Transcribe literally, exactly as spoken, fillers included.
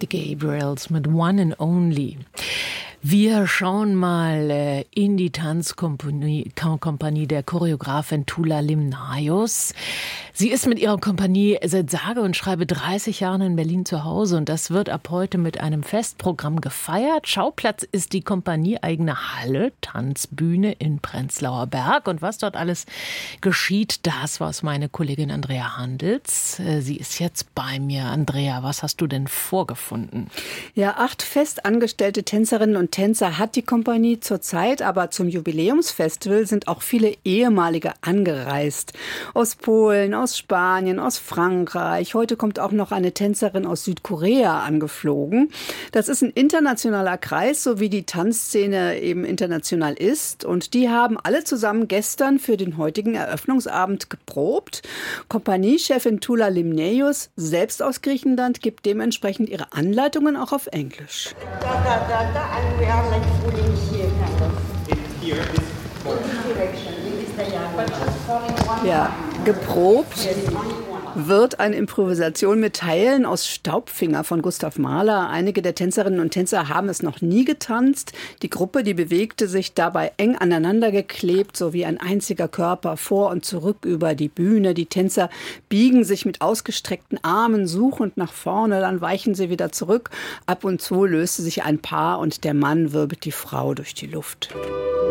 The Gabriels mit One and Only. Wir schauen mal äh, in die Tanzkompanie Kompanie der Choreografin Tula Limnaios. Sie ist mit ihrer Kompanie seit sage und schreibe dreißig Jahren in Berlin zu Hause und das wird ab heute mit einem Festprogramm gefeiert. Schauplatz ist die kompanieeigene Halle, Tanzbühne in Prenzlauer Berg. Und was dort alles geschieht, das weiß meine Kollegin Andrea Handels. Sie ist jetzt bei mir. Andrea, was hast du denn vorgefunden? Ja, acht festangestellte Tänzerinnen und Tänzer hat die Kompanie zurzeit, aber zum Jubiläumsfestival sind auch viele ehemalige angereist. Aus Polen, aus Spanien, aus Frankreich. Heute kommt auch noch eine Tänzerin aus Südkorea angeflogen. Das ist ein internationaler Kreis, so wie die Tanzszene eben international ist. Und die haben alle zusammen gestern für den heutigen Eröffnungsabend geprobt. Kompaniechefin Tula Limnaios, selbst aus Griechenland, gibt dementsprechend ihre Anleitungen auch auf Englisch. Da, da, da, da, and we are like pulling here, kind of. In here, this direction. This is the young one. But just falling one. Ja, geprobt wird eine Improvisation mit Teilen aus Staubfinger von Gustav Mahler. Einige der Tänzerinnen und Tänzer haben es noch nie getanzt. Die Gruppe, die bewegte sich dabei eng aneinander geklebt, so wie ein einziger Körper vor und zurück über die Bühne. Die Tänzer biegen sich mit ausgestreckten Armen suchend nach vorne, dann weichen sie wieder zurück. Ab und zu löste sich ein Paar und der Mann wirbelt die Frau durch die Luft.